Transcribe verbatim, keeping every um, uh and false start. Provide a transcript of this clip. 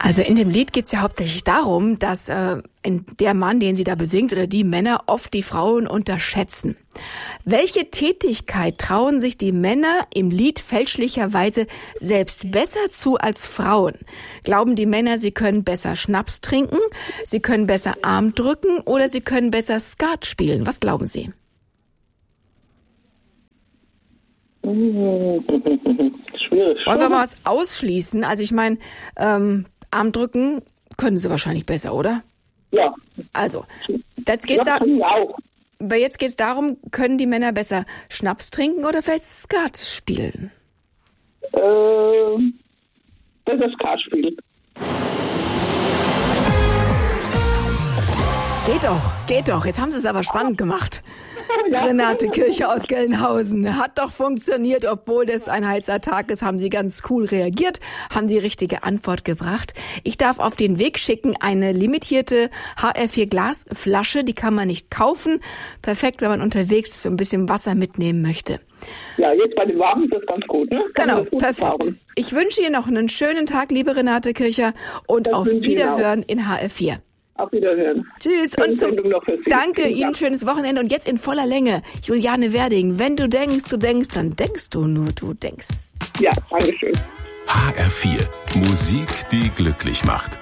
Also in dem Lied geht es ja hauptsächlich darum, dass äh, der Mann, den sie da besingt, oder die Männer oft die Frauen unterschätzen. Welche Tätigkeit trauen sich die Männer im Lied fälschlicherweise selbst besser zu als Frauen? Glauben die Männer, sie können besser Schnaps trinken, sie können besser Arm drücken oder sie können besser Skat spielen? Was glauben Sie? Schwierig. Wollen wir mal was ausschließen? Also ich meine, ähm, Arm drücken können sie wahrscheinlich besser, oder? Ja. Also, jetzt geht's ja, da, auch. aber jetzt geht es darum, können die Männer besser Schnaps trinken oder vielleicht Skat spielen? Äh, besser Skat spielen. Geht doch, geht doch. Jetzt haben sie es aber spannend gemacht. Ja. Renate Kircher aus Gelnhausen. Hat doch funktioniert, obwohl das ein heißer Tag ist, haben Sie ganz cool reagiert, haben die richtige Antwort gebracht. Ich darf auf den Weg schicken eine limitierte H R vier Glasflasche, die kann man nicht kaufen. Perfekt, wenn man unterwegs ist und ein bisschen Wasser mitnehmen möchte. Ja, jetzt bei dem Warmen ist das ganz gut, ne? Kann genau, perfekt. Fahren. Ich wünsche Ihnen noch einen schönen Tag, liebe Renate Kircher, und das auf Wiederhören in H R vier. Auf Wiederhören. Tschüss. Und zum, danke Ihnen, ein schönes Wochenende. Und jetzt in voller Länge, Juliane Werding. Wenn du denkst, du denkst, dann denkst du nur, du denkst. Ja, danke schön. H R vier. Musik, die glücklich macht.